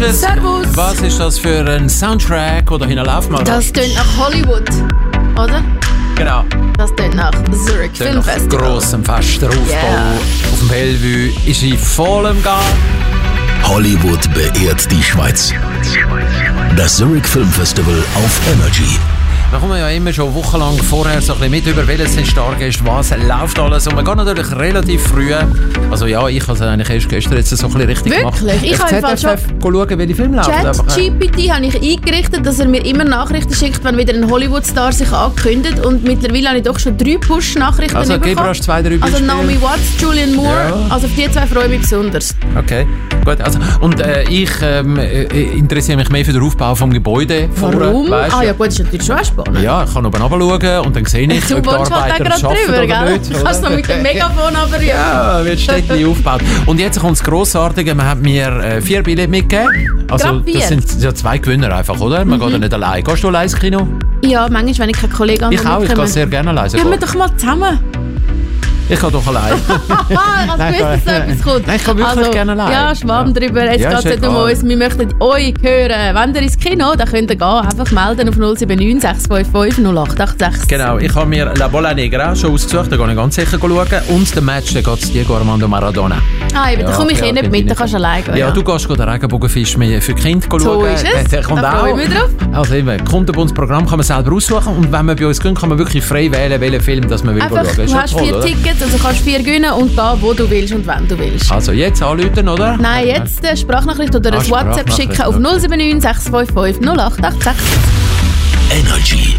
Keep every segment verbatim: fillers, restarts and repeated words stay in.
Servus. Was ist das für ein Soundtrack, der da hinten läuft? Mal Das tönt nach Hollywood, oder? Genau. Das tönt nach Zurich Film Nach Festival. grossem Fest. Der Aufbau Yeah. auf dem Bellevue ist in vollem Gang. Hollywood beehrt die Schweiz. Das Zurich Film Festival auf Energy. Da kommen wir ja immer schon wochenlang vorher so ein bisschen mit, über welches denn stark ist, was läuft alles. Und man geht natürlich relativ früh, also ja, ich habe es eigentlich erst gestern jetzt so ein bisschen richtig Wirklich? gemacht. Ich habe im Fall Z F F schauen, welche Filme laufen. Einfach, äh, ChatGPT habe ich eingerichtet, dass er mir immer Nachrichten schickt, wenn wieder ein Hollywood-Star sich ankündigt. Und mittlerweile habe ich doch schon drei Push-Nachrichten Also gib bekommen. rasch zwei, drei Also Beispiele. Naomi Watts, Julianne Moore, Ja. also auf die zwei freue ich mich besonders. Okay, gut. Also, und äh, ich ähm, äh, interessiere mich mehr für den Aufbau des Gebäudes. Warum? Weißt, Ah ja gut, das ist natürlich schon auch spannend. Ja, ich kann oben runterschauen und dann sehe ich, Du ob die wohnst halt Arbeiter gerade es schaffen drüber, oder gell? nicht. Du kannst noch mit dem Megafon aber ja. Ja, wird Städtchen aufgebaut. Und jetzt kommt das Grossartige, man hat mir äh, vier Billette mitgegeben. Also Gerade vier? das sind ja zwei Gewinner einfach, oder? Man geht ja nicht allein. Gehst du allein ins Kino? Ja, manchmal, wenn ich keinen Kollegen habe. Ich auch, ich gehe sehr gerne allein. Gehen wir doch mal zusammen. Ich gehe doch allein. Ich habe Nein, gewusst, dass so nein, etwas kommt. nein, ich kann wirklich gerne allein. Ja, schwamm Ja. drüber. Jetzt Ja, geht ist es nicht um egal. uns. Wir möchten euch hören. Wenn ihr ins Kino, dann könnt ihr gehen. Einfach melden auf null sieben neun sechs fünf fünf null acht acht sechs. Genau, ich habe mir La Bola Negra schon ausgesucht, da gehe ich ganz sicher schauen. Und den Match, da geht es Diego Armando Maradona. Ah, eben, da Ja, komme ich ja, eh nicht bin mit, ich da kannst du allein gehen. Ja, du gehst den Regenbogenfisch mehr für Kinder schauen. So ist es. Der, der kommt Da freue auch. ich mich drauf. Also eben, Kundenbundsprogramm kann man selber aussuchen und wenn man bei uns gehen, kann man wirklich frei wählen, welchen Film das man will Einfach, schauen. Ist du ja hast toll, vier oder? Tickets, also kannst vier gewinnen und gehen, wo du willst und wenn du willst. Also jetzt anrufen, oder? Nein, jetzt eine Sprachnachricht oder Ah, ein WhatsApp Sprachnachricht, schicken auf okay. null sieben neun sechs fünf fünf null acht acht sechs. Energy.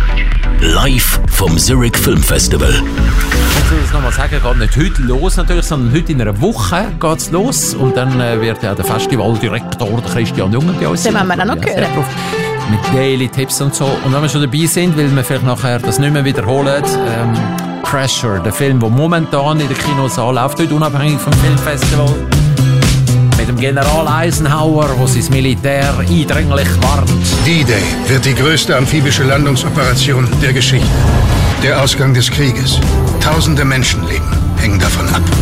Live vom Zurich Film Festival. Ich will das nochmal sagen, geht nicht heute los natürlich, sondern heute in einer Woche geht es los und dann äh, wird ja der Festivaldirektor der Christian Junge bei uns Den sein. wollen wir auch noch Ja, sehr hören. drauf. Mit Daily Tipps und so. Und wenn wir schon dabei sind, weil wir vielleicht nachher das nicht mehr wiederholen, ähm, Pressure, der Film, der momentan in den Kinos anläuft, heute unabhängig vom Filmfestival. Mit dem General Eisenhower, der sein Militär eindringlich warnt. D-Day wird die größte amphibische Landungsoperation der Geschichte. Der Ausgang des Krieges. Tausende Menschenleben hängen davon ab.